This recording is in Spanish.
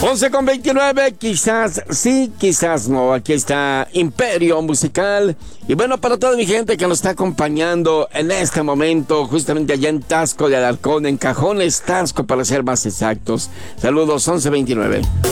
11:29, quizás sí, quizás no. Aquí está Imperio Musical. Y bueno, para toda mi gente que nos está acompañando en este momento, justamente allá en Taxco de Alarcón, en Cajones, Taxco para ser más exactos. Saludos, 11:29.